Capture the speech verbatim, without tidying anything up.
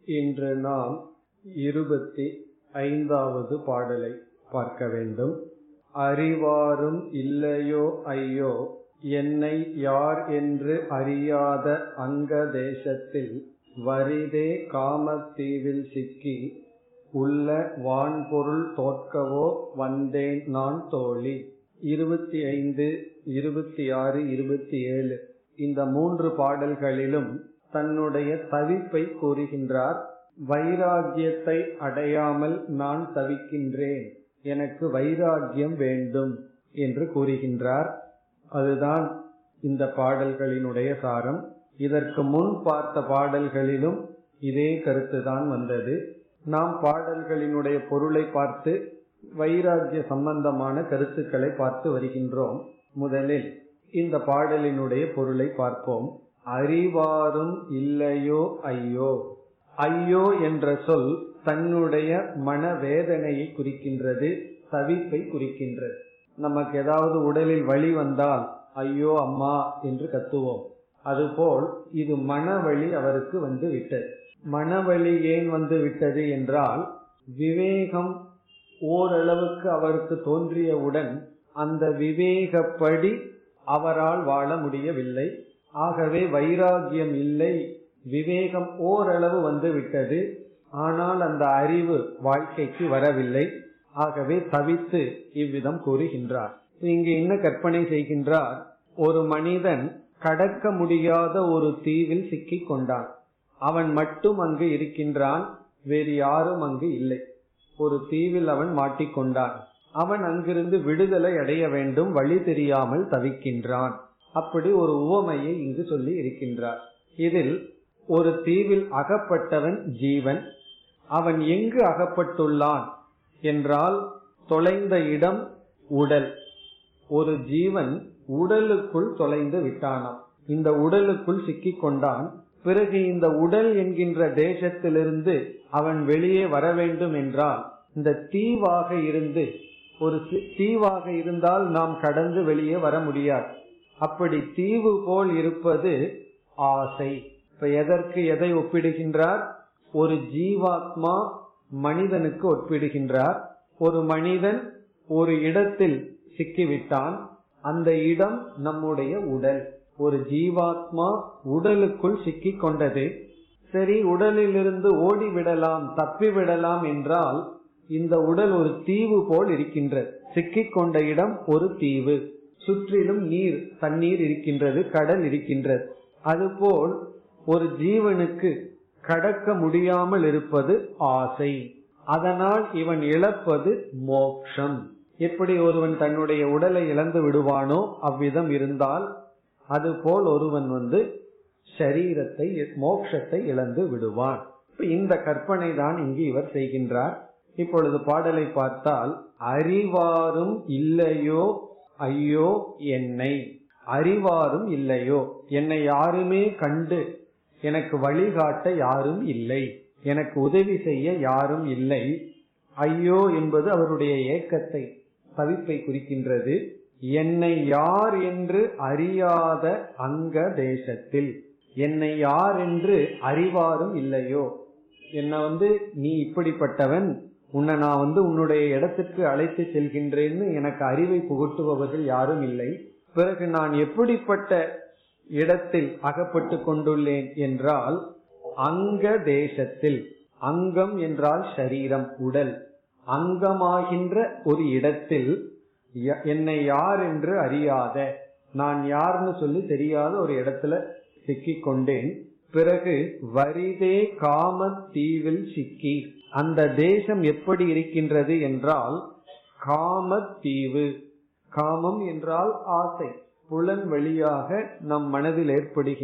இன்று நாம் இருபத்தி ஐந்தாவது பாடலை பார்க்க வேண்டும். அறிவாரும் இல்லையோ ஐயோ, என்னை யார் என்று அறியாத அங்க தேசத்தில் வரிதே காமத்தீவில் சிக்கி உள்ள வான்பொருள் தோற்கவோ வந்தேன் நான் தோழி. இருபத்தி ஐந்து, இருபத்தி ஆறு, இருபத்தி ஏழு இந்த மூன்று பாடல்களிலும் தன்னுடைய தவிப்பை கூறுகின்றார். வைராகியத்தை அடையாமல் நான் தவிக்கின்றேன், எனக்கு வைராகியம் வேண்டும் என்று கூறுகின்றார். அதுதான் இந்த பாடல்களினுடைய சாரம். இதற்கு முன் பார்த்த பாடல்களிலும் இதே கருத்துதான் வந்தது. நாம் பாடல்களினுடைய பொருளை பார்த்து வைராகிய சம்பந்தமான கருத்துக்களை பார்த்து வருகின்றோம். முதலில் இந்த பாடலினுடைய பொருளை பார்ப்போம். அறிவாரும் இல்லையோ ஐயோ. ஐயோ என்ற சொல் தன்னுடைய மனவேதனையை குறிக்கின்றது, தவிப்பை குறிக்கின்றது. நமக்கு ஏதாவது உடலில் வலி வந்தால் ஐயோ அம்மா என்று கத்துவோம். அதுபோல் இது மனவலி அவருக்கு வந்து விட்டது. மனவலி ஏன் வந்து விட்டது என்றால், விவேகம் ஓரளவுக்கு அவருக்கு தோன்றியவுடன் அந்த விவேகப்படி அவரால் வாழ முடியவில்லை. ஆகவே வைராகியம் இல்லை, விவேகம் ஓரளவு வந்து விட்டது, ஆனால் அந்த அறிவு வாழ்க்கைக்கு வரவில்லை. ஆகவே தவித்து இவ்விதம் கூறுகின்றார். இங்கு என்ன கற்பனை செய்கின்றார்? ஒரு மனிதன் கடக்க முடியாத ஒரு தீவில் சிக்கிக் கொண்டான். அவன் மட்டும் அங்கு இருக்கின்றான், வேறு யாரும் அங்கு இல்லை. ஒரு தீவில் அவன் மாட்டிக்கொண்டான். அவன் அங்கிருந்து விடுதலை அடைய வேண்டும், வழி தெரியாமல் தவிக்கின்றான். அப்படி ஒரு உவமையை இங்கு சொல்லி இருக்கின்றார். இதில் ஒரு தீவில் அகப்பட்டவன் ஜீவன். அவன் எங்கு அகப்பட்டுள்ளான் என்றால், தொலைந்த இடம் உடல். ஒரு ஜீவன் உடலுக்குள் தொலைந்து விட்டானாம். இந்த உடலுக்குள் சிக்கிக் கொண்டான். பிறகு இந்த உடல் என்கின்ற தேசத்திலிருந்து அவன் வெளியே வர வேண்டும் என்றால், இந்த தீவாக இருந்து, ஒரு தீவாக இருந்தால் நாம் கடந்து வெளியே வர முடியாது. அப்படி தீவு போல் இருப்பது ஆசை. இப்ப எதற்கு எதை ஒப்பிடுகின்றார்? ஒரு ஜீவாத்மா மனிதனுக்கு ஒப்பிடுகின்றார். ஒரு மனிதன் ஒரு இடத்தில் சிக்கிவிட்டான், அந்த இடம் நம்முடைய உடல். ஒரு ஜீவாத்மா உடலுக்குள் சிக்கிக் கொண்டது. சரி, உடலிலிருந்து ஓடிவிடலாம், தப்பிவிடலாம் என்றால், இந்த உடல் ஒரு தீவு போல் இருக்கின்றது. சிக்கிக் கொண்ட இடம் ஒரு தீவு, சுற்றிலும் நீர், தண்ணீர் இருக்கின்றது, கடல் இருக்கின்றது. அதுபோல் ஒரு ஜீவனுக்கு கடக்க முடியாமல் இருப்பது ஆசை. அதனால் இவன் இழப்பது மோக்ஷம். எப்படி ஒருவன் தன்னுடைய உடலை இழந்து விடுவானோ அவ்விதம் இருந்தால், அதுபோல் ஒருவன் வந்து ஷரீரத்தை, மோட்சத்தை இழந்து விடுவான். இந்த கற்பனை தான் இங்கு இவர் செய்கின்றார். இப்பொழுது பாடலை பார்த்தால், அறிவாரும் இல்லையோ ஐயோ என்னை. அறிவாரும் இல்லையோ, என்னை யாருமே கண்டு எனக்கு வழிகாட்ட யாரும் இல்லை, எனக்கு உதவி செய்ய யாரும் இல்லை. ஐயோ என்பது அவருடைய ஏக்கத்தை, தவிப்பை குறிக்கின்றது. என்னை யார் என்று அறியாத அங்க தேசத்தில், என்னை யார் என்று அறிவாரும் இல்லையோ. என்ன வந்து நீ இப்படிப்பட்டவன், உன்னை நான் வந்து உன்னுடைய இடத்திற்கு அழைத்து செல்கின்றேன்னு எனக்கு அறிவை புகட்டுபவர்கள் யாரும் இல்லை. பிறகு நான் எப்படிப்பட்ட இடத்தில் அகப்பட்டு கொண்டுள்ளேன் என்றால், அங்க தேசத்தில். அங்கம் என்றால் ஷரீரம், உடல். அங்கமாகின்ற ஒரு இடத்தில் என்னை யார் என்று அறியாத, நான் யார்னு சொல்லி தெரியாத ஒரு இடத்துல சிக்கிக் கொண்டேன். பிறகு வரிதே காம தீவில் சிக்கி. அந்த தேசம் எப்படி இருக்கின்றது என்றால், காம தீவு. காமம் என்றால் ஆசை, புலன் வழியாக நம் மனதில் ஏற்படுகின்ற